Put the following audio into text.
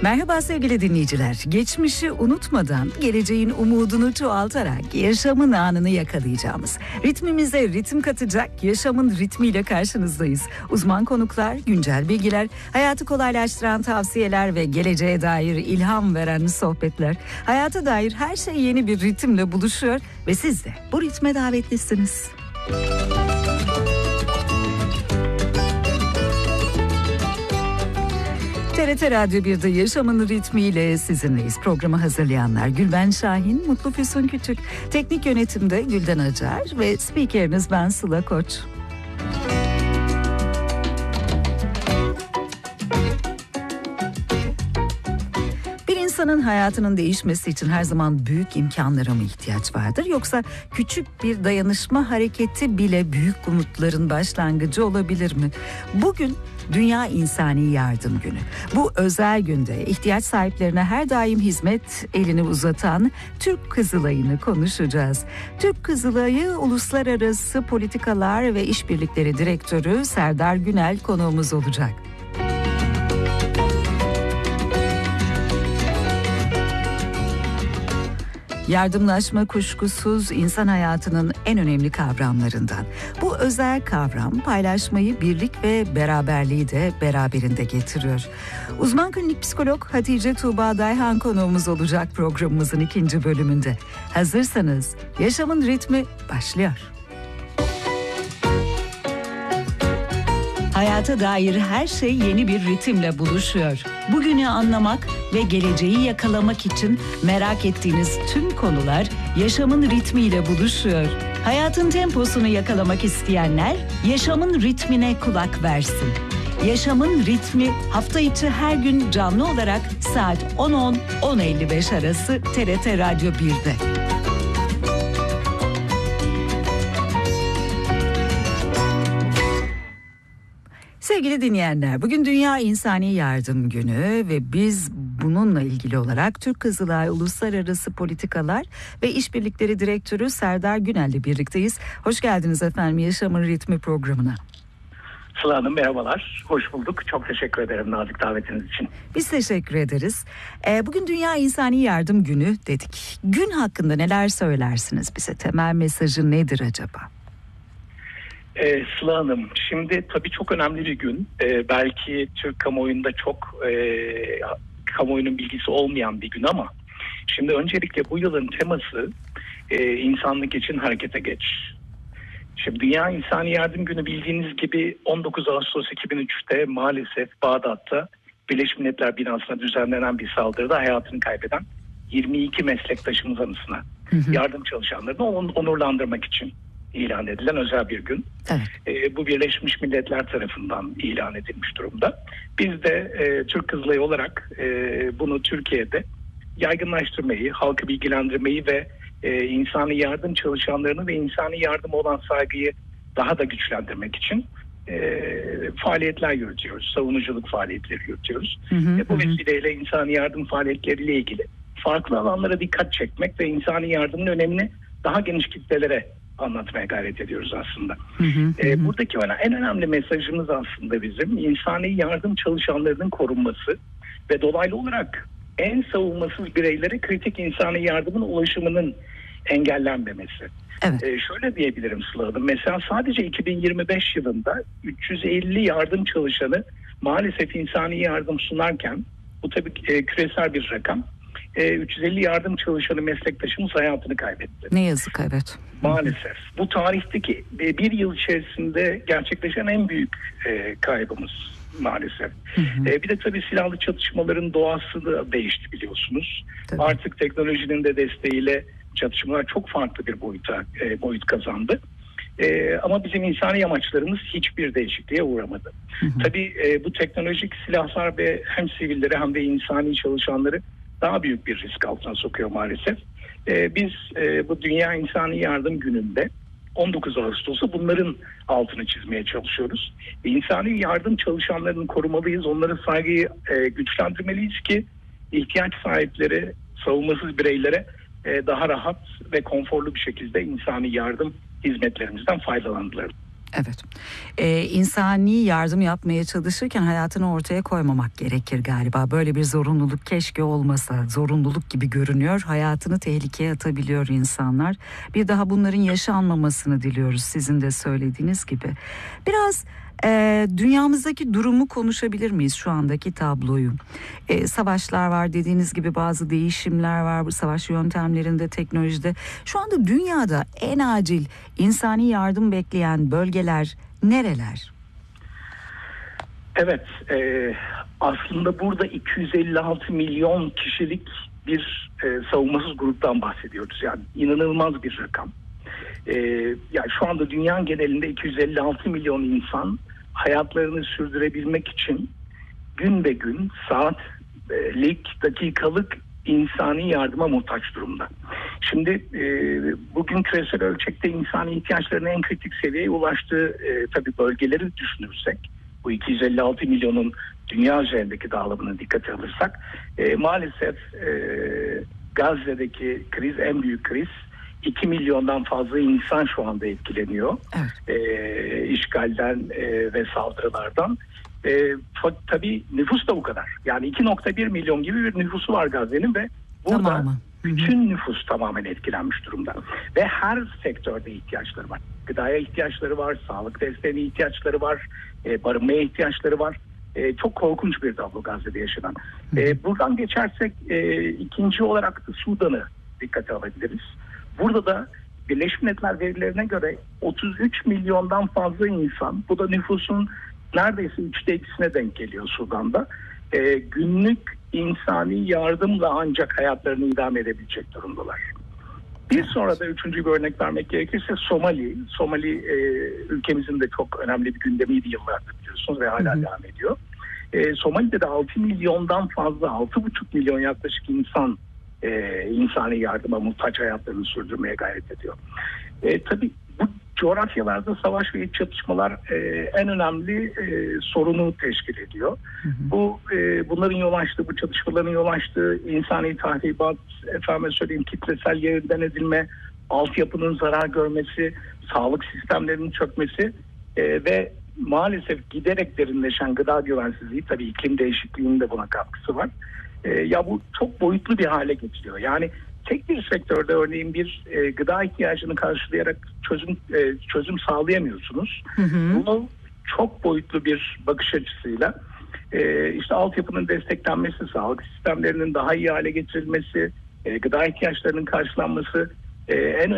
Merhaba sevgili dinleyiciler. Geçmişi unutmadan geleceğin umudunu çoğaltarak yaşamın anını yakalayacağımız, ritmimize ritim katacak yaşamın ritmiyle karşınızdayız. Uzman konuklar, güncel bilgiler, hayatı kolaylaştıran tavsiyeler ve geleceğe dair ilham veren sohbetler. Hayata dair her şey yeni bir ritimle buluşuyor ve siz de bu ritme davetlisiniz. TRT Radyo 1'de yaşamın ritmiyle sizinleyiz. Programı hazırlayanlar Gülben Şahin, Mutlu Füsun Küçük. Teknik yönetimde Gülden Acar ve spikeriniz ben Sıla Koç. Bir insanın hayatının değişmesi için her zaman büyük imkanlara mı ihtiyaç vardır? Yoksa küçük bir dayanışma hareketi bile büyük umutların başlangıcı olabilir mi? Bugün Dünya İnsani Yardım Günü. Bu özel günde ihtiyaç sahiplerine her daim hizmet elini uzatan Türk Kızılayı'nı konuşacağız. Türk Kızılayı Uluslararası Politikalar ve İşbirlikleri Direktörü Serdar Günel konuğumuz olacak. Yardımlaşma kuşkusuz insan hayatının en önemli kavramlarından. Bu özel kavram paylaşmayı, birlik ve beraberliği de beraberinde getiriyor. Uzman klinik psikolog Hatice Tuğba Dayhan konuğumuz olacak programımızın 2. bölümünde. Hazırsanız yaşamın ritmi başlıyor. Hayata dair her şey yeni bir ritimle buluşuyor. Bugünü anlamak ve geleceği yakalamak için merak ettiğiniz tüm konular yaşamın ritmiyle buluşuyor. Hayatın temposunu yakalamak isteyenler yaşamın ritmine kulak versin. Yaşamın ritmi hafta içi her gün canlı olarak saat 10.10-10.55 arası TRT Radyo 1'de. Sevgili dinleyenler, bugün Dünya İnsani Yardım Günü ve biz bununla ilgili olarak Türk Kızılay Uluslararası Politikalar ve İşbirlikleri Direktörü Serdar Günel'le birlikteyiz. Hoş geldiniz efendim Yaşamın Ritmi programına. Sıla Hanım merhabalar, hoş bulduk. Çok teşekkür ederim nazik davetiniz için. Biz teşekkür ederiz. Bugün Dünya İnsani Yardım Günü dedik. Gün hakkında neler söylersiniz bize? Temel mesajı nedir acaba? Sıla Hanım, şimdi tabii çok önemli bir gün. Belki Türk kamuoyunda çok kamuoyunun bilgisi olmayan bir gün ama şimdi öncelikle bu yılın teması insanlık için harekete geç. Şimdi Dünya İnsani Yardım Günü bildiğiniz gibi 19 Ağustos 2003'te maalesef Bağdat'ta Birleşmiş Milletler binasına düzenlenen bir saldırıda hayatını kaybeden 22 meslektaşımız anısına yardım çalışanlarını onurlandırmak için ilan edilen özel bir gün. Evet. Bu Birleşmiş Milletler tarafından ilan edilmiş durumda. Biz de Türk Kızılayı olarak bunu Türkiye'de yaygınlaştırmayı, halkı bilgilendirmeyi ve insani yardım çalışanlarını ve insani yardıma olan saygıyı daha da güçlendirmek için faaliyetler yürütüyoruz. Savunuculuk faaliyetleri yürütüyoruz. Bu vesileyle insani yardım faaliyetleriyle ilgili farklı alanlara dikkat çekmek ve insani yardımın önemini daha geniş kitlelere anlatmaya gayret ediyoruz aslında. Buradaki en önemli mesajımız aslında bizim insani yardım çalışanlarının korunması ve dolaylı olarak en savunmasız bireylere kritik insani yardımın ulaşımının engellenmemesi. Evet. Şöyle diyebilirim Sıla Hanım. Mesela sadece 2025 yılında 350 yardım çalışanı maalesef insani yardım sunarken, bu tabii küresel bir rakam, 350 yardım çalışanı meslektaşımız hayatını kaybetti. Ne yazık, evet. Maalesef. Bu tarihteki bir yıl içerisinde gerçekleşen en büyük kaybımız maalesef. Bir de tabii silahlı çatışmaların doğası da değişti biliyorsunuz. Tabii. Artık teknolojinin de desteğiyle çatışmalar çok farklı bir boyut kazandı. Ama bizim insani amaçlarımız hiçbir değişikliğe uğramadı. Tabii bu teknolojik silahlar ve hem sivilleri hem de insani çalışanları daha büyük bir risk altına sokuyor maalesef. Biz bu Dünya İnsani Yardım Günü'nde 19 Ağustos'ta bunların altını çizmeye çalışıyoruz. İnsani yardım çalışanlarını korumalıyız, onların saygıyı güçlendirmeliyiz ki ihtiyaç sahipleri, savunmasız bireylere daha rahat ve konforlu bir şekilde insani yardım hizmetlerimizden faydalandılar. Evet. İnsani yardım yapmaya çalışırken hayatını ortaya koymamak gerekir galiba. Böyle bir zorunluluk keşke olmasa. Zorunluluk gibi görünüyor. Hayatını tehlikeye atabiliyor insanlar. Bir daha bunların yaşanmamasını diliyoruz sizin de söylediğiniz gibi. Biraz dünyamızdaki durumu konuşabilir miyiz, şu andaki tabloyu? Savaşlar var dediğiniz gibi, bazı değişimler var bu savaş yöntemlerinde, teknolojide. Şu anda dünyada en acil insani yardım bekleyen bölgeler nereler? Evet, aslında burada 256 milyon kişilik bir savunmasız gruptan bahsediyoruz. Yani inanılmaz bir rakam. Yani şu anda dünya genelinde 256 milyon insan hayatlarını sürdürebilmek için gün be gün, saatlik, dakikalık insani yardıma muhtaç durumda. Şimdi bugün küresel ölçekte insani ihtiyaçlarının en kritik seviyeye ulaştığı tabii bölgeleri düşünürsek, bu 256 milyonun dünya üzerindeki dağılımını dikkate alırsak, maalesef Gazze'deki kriz en büyük kriz. 2 milyondan fazla insan şu anda etkileniyor. Evet. İşgalden ve saldırılardan. Tabii nüfus da bu kadar. Yani 2,1 milyon gibi bir nüfusu var Gazze'nin ve burada bütün nüfus tamamen etkilenmiş durumda. Ve her sektörde ihtiyaçları var. Gıdaya ihtiyaçları var, sağlık desteğine ihtiyaçları var, barınmaya ihtiyaçları var. Çok korkunç bir tablo Gazze'de yaşanan. Buradan geçersek ikinci olarak da Sudan'ı dikkate alabiliriz. Burada da Birleşmiş Milletler verilerine göre 33 milyondan fazla insan, bu da nüfusun neredeyse 2'ne denk geliyor Sudan'da. Günlük insani yardımla ancak hayatlarını idame edebilecek durumdalar. Bir sonra da üçüncü bir örnek vermek gerekirse Somali. Somali ülkemizin de çok önemli bir gündemiydi yıllardır biliyorsunuz ve hala devam ediyor. Somali'de de 6 milyondan fazla, 6,5 milyon yaklaşık insan insani yardıma muhtaç hayatlarını sürdürmeye gayret ediyor. Tabii bu coğrafyalarda savaş ve iç çatışmalar en önemli sorunu teşkil ediyor. Bunların yol açtığı, bu çatışmaların yol açtığı insani tahribat, kitlesel yerinden edilme, altyapının zarar görmesi, sağlık sistemlerinin çökmesi ve maalesef giderek derinleşen gıda güvensizliği, tabii iklim değişikliğinin de buna katkısı var. Ya bu çok boyutlu bir hale getiriyor. Yani tek bir sektörde örneğin bir gıda ihtiyacını karşılayarak çözüm sağlayamıyorsunuz. Bunu çok boyutlu bir bakış açısıyla işte altyapının desteklenmesi, sağlık sistemlerinin daha iyi hale getirilmesi, gıda ihtiyaçlarının karşılanması en